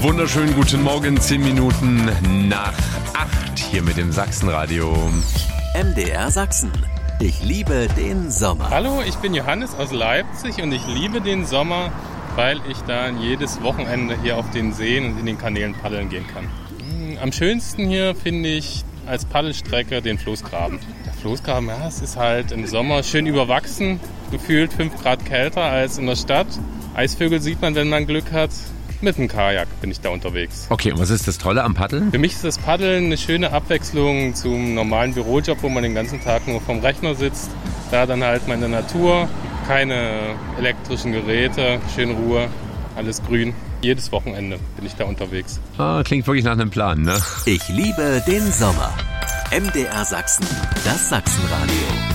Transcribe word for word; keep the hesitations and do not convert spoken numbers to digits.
Wunderschönen guten Morgen, zehn Minuten nach acht hier mit dem Sachsenradio. M D R Sachsen. Ich liebe den Sommer. Hallo, ich bin Johannes aus Leipzig und ich liebe den Sommer, weil ich dann jedes Wochenende hier auf den Seen und in den Kanälen paddeln gehen kann. Am schönsten hier finde ich als Paddelstrecke den Floßgraben. Der Floßgraben, ja, es ist halt im Sommer schön überwachsen, gefühlt fünf Grad kälter als in der Stadt. Eisvögel sieht man, wenn man Glück hat. Mit dem Kajak bin ich da unterwegs. Okay, und was ist das Tolle am Paddeln? Für mich ist das Paddeln eine schöne Abwechslung zum normalen Bürojob, wo man den ganzen Tag nur vom Rechner sitzt. Da dann halt mal in der Natur, keine elektrischen Geräte, schön Ruhe, alles grün. Jedes Wochenende bin ich da unterwegs. Ah, klingt wirklich nach einem Plan, ne? Ich liebe den Sommer. M D R Sachsen, das Sachsenradio.